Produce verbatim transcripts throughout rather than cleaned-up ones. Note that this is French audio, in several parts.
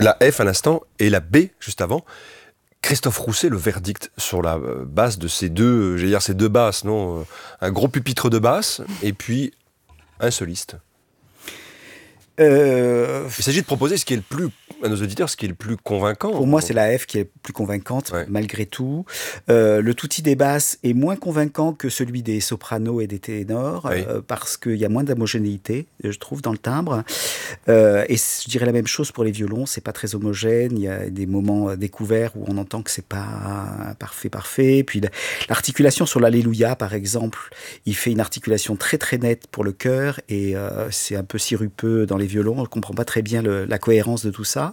La F à l'instant et la B juste avant. Christophe Rousset, le verdict sur la basse de ces deux, j'allais dire ces deux basses, non, un gros pupitre de basse et puis un soliste. Euh... Il s'agit de proposer ce qui est le plus, à nos auditeurs, ce qui est le plus convaincant. Pour moi, c'est la F qui est plus convaincante, ouais. malgré tout. Euh, le tutti des basses est moins convaincant que celui des sopranos et des ténors, oui. euh, parce qu'il y a moins d'homogénéité, je trouve, dans le timbre. Euh, et je dirais la même chose pour les violons, c'est pas très homogène. Il y a des moments découverts où on entend que c'est pas parfait, parfait. Puis l'articulation sur l'Alléluia, par exemple, il fait une articulation très très nette pour le chœur et euh, c'est un peu sirupeux dans les violons, on ne comprend pas très bien le, la cohérence de tout ça.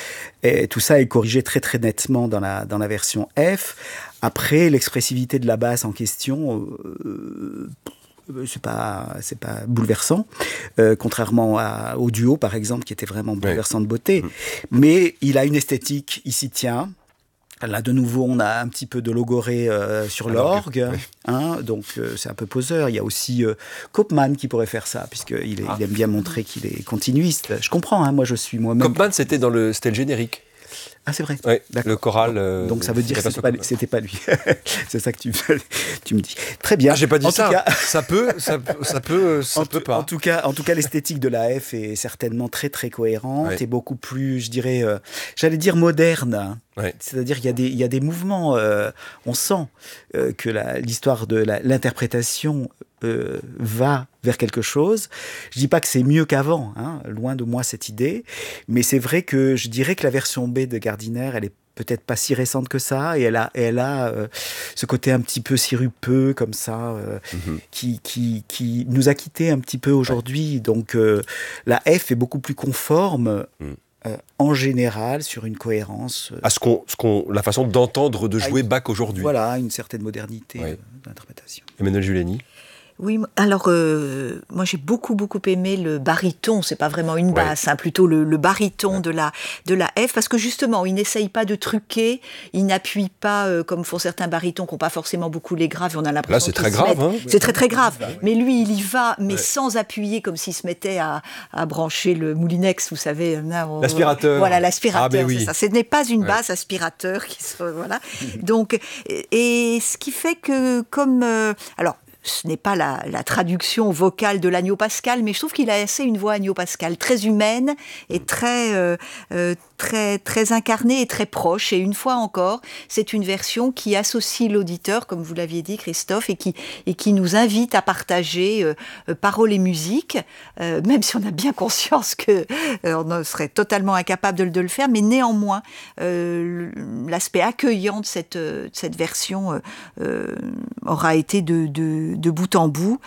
Et tout ça est corrigé très très nettement dans la, dans la version F. Après, l'expressivité de la basse en question, euh, c'est pas, c'est pas bouleversant, euh, contrairement à, au duo par exemple, qui était vraiment bouleversant ouais. de beauté. Mmh. Mais il a une esthétique, il s'y tient. Là, de nouveau, on a un petit peu de logoré euh, sur Alors, l'orgue, oui. hein, donc euh, c'est un peu poseur. Il y a aussi euh, Koopman qui pourrait faire ça, puisqu'il ah. il aime bien montrer qu'il est continuiste. Je comprends, hein, moi je suis moi-même... Koopman, c'était, dans le, c'était le générique. Ah, c'est vrai. Oui, le choral. Euh, Donc ça veut dire que c'était pas, c'était pas lui. C'est ça que tu, tu me dis. Très bien. Ah, j'ai pas dit en ça. Tout cas... ça peut, ça, ça peut, ça en peut t- pas. En tout cas, en tout cas, l'esthétique de la F est certainement très très cohérente oui. et beaucoup plus, je dirais, euh, j'allais dire moderne. Oui. C'est-à-dire qu'il y a des, il y a des mouvements. Euh, on sent euh, que la, l'histoire de la, l'interprétation euh, va vers quelque chose. Je dis pas que c'est mieux qu'avant, hein, loin de moi cette idée, mais c'est vrai que je dirais que la version B de Gardiner, elle est peut-être pas si récente que ça, et elle a, elle a euh, ce côté un petit peu sirupeux comme ça, euh, mm-hmm. qui, qui, qui nous a quittés un petit peu aujourd'hui. Ouais. Donc euh, la F est beaucoup plus conforme. Mm. Euh, en général, sur une cohérence. Euh, à ce qu'on, ce qu'on, la façon d'entendre, de jouer une, Bach aujourd'hui. Voilà, une certaine modernité oui. euh, d'interprétation. Emmanuelle Giuliani. Oui, alors euh, moi j'ai beaucoup beaucoup aimé le baryton, c'est pas vraiment une basse, ouais. hein, plutôt le, le baryton ouais. de la de la F, parce que justement il n'essaye pas de truquer, il n'appuie pas euh, comme font certains barytons qui n'ont pas forcément beaucoup les graves, et on a l'impression là c'est très grave, hein. c'est très très grave, ouais. mais lui il y va, mais ouais. sans appuyer, comme s'il se mettait à, à brancher le moulinex, vous savez, là, on, l'aspirateur, voilà l'aspirateur, ah, ben oui. c'est ça, ce n'est pas une ouais. basse aspirateur qui se voilà, donc et, et ce qui fait que comme euh, alors ce n'est pas la, la traduction vocale de l'agneau pascal, mais je trouve qu'il a assez une voix agneau pascal, très humaine et très, euh, euh, très, très incarnée et très proche. Et une fois encore, c'est une version qui associe l'auditeur, comme vous l'aviez dit, Christophe, et qui, et qui nous invite à partager euh, euh, paroles et musique, euh, même si on a bien conscience qu'on euh, serait totalement incapable de, de le faire, mais néanmoins, euh, l'aspect accueillant de cette, de cette version euh, euh, aura été de, de de bout en bout.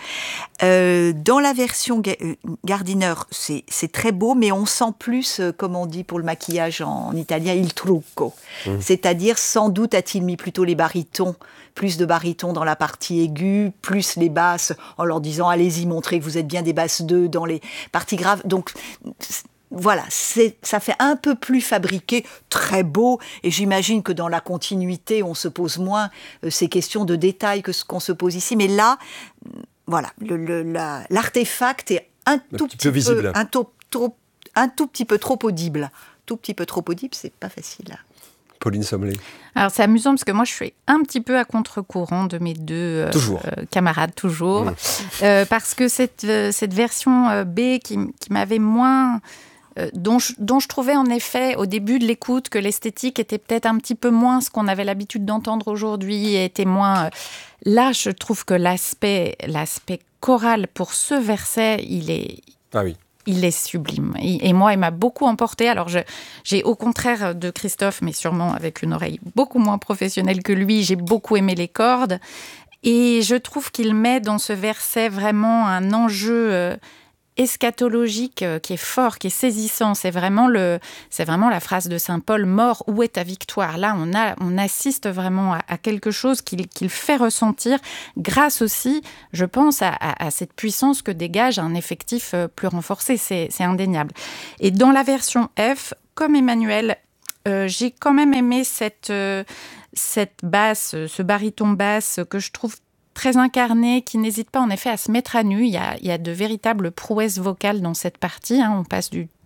Euh, dans la version Gardiner, c'est, c'est très beau, mais on sent plus, euh, comme on dit pour le maquillage en, en italien, il trucco. Mmh. C'est-à-dire, sans doute a-t-il mis plutôt les barytons, plus de barytons dans la partie aiguë, plus les basses, en leur disant, allez-y, montrez que vous êtes bien des basses deux dans les parties graves. Donc, voilà, c'est, ça fait un peu plus fabriqué, très beau, et j'imagine que dans la continuité, on se pose moins euh, ces questions de détails que ce qu'on se pose ici, mais là, voilà, le, le, la, l'artefact est un tout petit, petit peu, peu un, tout, trop, un tout petit peu trop audible. Tout petit peu trop audible, c'est pas facile. Là. Pauline Sommelet. Alors c'est amusant parce que moi je suis un petit peu à contre-courant de mes deux euh, toujours. Euh, camarades, toujours, mmh. euh, parce que cette, euh, cette version euh, B qui, qui m'avait moins... Euh, dont, je, dont je trouvais en effet au début de l'écoute que l'esthétique était peut-être un petit peu moins ce qu'on avait l'habitude d'entendre aujourd'hui, et était moins... Euh, là, je trouve que l'aspect, l'aspect choral pour ce verset, il est... Ah oui. Il est sublime. Et, et moi, il m'a beaucoup emporté. Alors, je, j'ai au contraire de Christophe, mais sûrement avec une oreille beaucoup moins professionnelle que lui, j'ai beaucoup aimé les cordes. Et je trouve qu'il met dans ce verset vraiment un enjeu... Euh, eschatologique euh, qui est fort, qui est saisissant. C'est vraiment, le, c'est vraiment la phrase de saint Paul, « Mort, où est ta victoire ?» Là, on, a, on assiste vraiment à, à quelque chose qu'il, qu'il fait ressentir, grâce aussi, je pense, à, à, à cette puissance que dégage un effectif euh, plus renforcé. C'est, c'est indéniable. Et dans la version F, comme Emmanuel, euh, j'ai quand même aimé cette, euh, cette basse, ce baryton basse que je trouve très incarné, qui n'hésite pas en effet à se mettre à nu. Il y a, il y a de véritables prouesses vocales dans cette partie. Hein. On passe du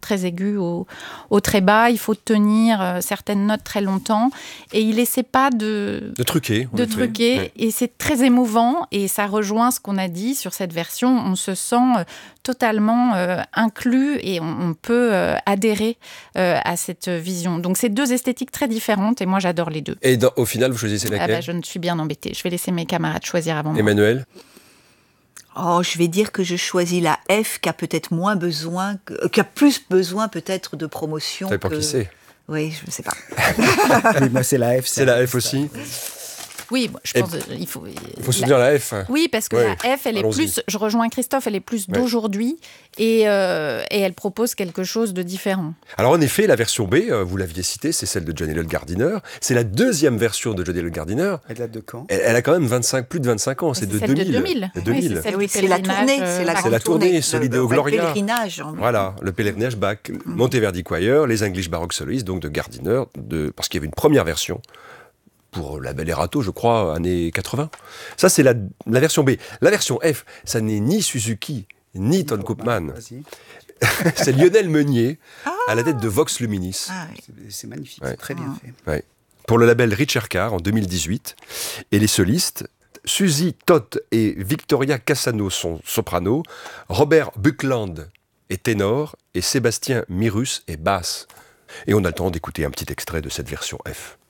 très aigus au, au très bas. Il faut tenir euh, certaines notes très longtemps. Et il essaie pas de... De truquer. De truquer. Ouais. Et c'est très émouvant. Et ça rejoint ce qu'on a dit sur cette version. On se sent euh, totalement euh, inclus et on, on peut euh, adhérer euh, à cette vision. Donc, c'est deux esthétiques très différentes et moi, j'adore les deux. Et dans, au final, vous choisissez laquelle ? Ah bah, je ne suis bien embêtée. Je vais laisser mes camarades choisir avant moi. Emmanuel ? Oh, je vais dire que je choisis la F qui a peut-être moins besoin, que, qui a plus besoin peut-être de promotion. Vous savez pas que... qui c'est ? Oui, je ne sais pas. Oui, moi, c'est la F. C'est la F aussi. Oui, je pense qu'il faut... Il faut soutenir la, la F. Oui, parce que ouais. la F, elle est Allons-y. plus... Je rejoins Christophe, elle est plus ouais. d'aujourd'hui et, euh, et elle propose quelque chose de différent. Alors en effet, la version B, vous l'aviez citée, c'est celle de John Eliot Gardiner. C'est la deuxième version de John Eliot Gardiner. Elle date de quand ? elle, elle a quand même vingt-cinq, plus de vingt-cinq ans, c'est, c'est de celle deux mille. De deux mille. De deux mille. Oui, c'est, oui, c'est la tournée. C'est la, c'est la tournée, c'est l'Ideo Gloria. Le pèlerinage. En voilà, le pèlerinage Bach, mm. Monteverdi Choir, les English Baroque Soloists, donc de Gardiner, de, parce qu'il y avait une première version. Pour la Belle Erato, je crois, années quatre-vingts. Ça, c'est la, la version B. La version F, ça n'est ni Suzuki, ni Ton Koopman. C'est Lionel Meunier, ah à la tête de Vox Luminis. Ah oui. c'est, c'est magnifique, ouais. c'est très bien fait. Ouais. Pour le label Richard Carr, en deux mille dix-huit. Et les solistes, Suzy Toth et Victoria Cassano sont soprano, Robert Buckland est ténor, et Sébastien Mirus est basse. Et on a le temps d'écouter un petit extrait de cette version F.